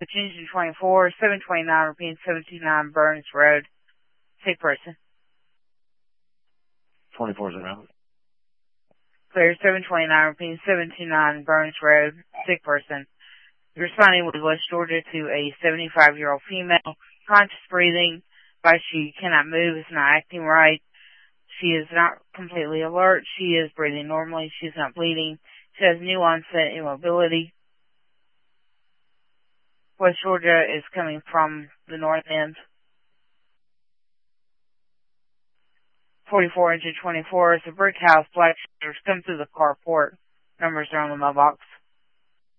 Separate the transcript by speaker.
Speaker 1: engine 24, 729, repeating 729 Burns Road. Sick person.
Speaker 2: 24's around.
Speaker 1: Clear 729, repeating 729 Burns Road. Sick person. Responding with West Georgia to a 75-year-old female. Conscious breathing, but she cannot move, is not acting right. She is not completely alert. She is breathing normally. She is not bleeding. She has new onset immobility. West Georgia is coming from the north end. 44 engine 24 is a brick house. Black shutters come through the carport. Numbers are on the mailbox.